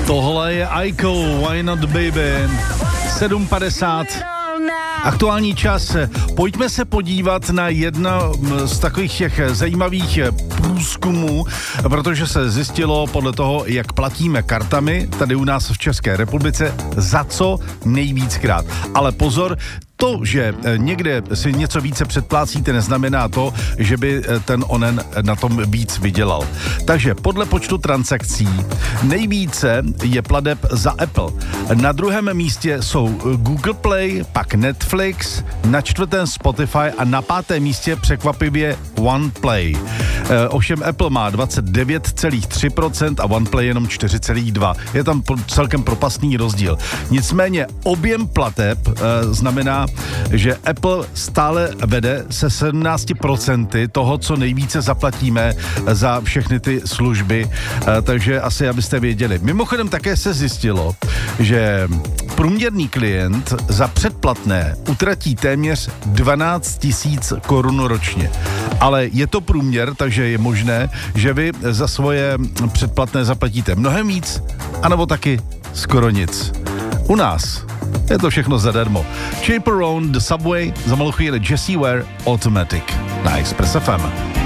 Tohle je Aiko, Why Not Baby, 7:50. Aktuální čas. Pojďme se podívat na jedno z takových těch zajímavých průzkumů, protože se zjistilo podle toho, jak platíme kartami tady u nás v České republice, za co nejvíckrát. Ale pozor, to, že někde si něco více předplácíte, neznamená to, že by ten onen na tom víc vydělal. Takže podle počtu transakcí nejvíce je plateb za Apple. Na druhém místě jsou Google Play, pak Netflix, na čtvrtém Spotify a na pátém místě překvapivě OnePlay. Ovšem Apple má 29,3% a OnePlay jenom 4,2%. Je tam celkem propastný rozdíl. Nicméně objem plateb znamená, že Apple stále vede se 17% toho, co nejvíce zaplatíme za všechny ty služby, takže asi abyste věděli. Mimochodem také se zjistilo, že průměrný klient za předplatné utratí téměř 12 000 korun ročně. Ale je to průměr, takže je možné, že vy za svoje předplatné zaplatíte mnohem víc, anebo taky skoro nic. U nás je to všechno zadarmo. Chaperone, The Subway, za malou chvíli Jessie Ware, Automatic. Na Express FM.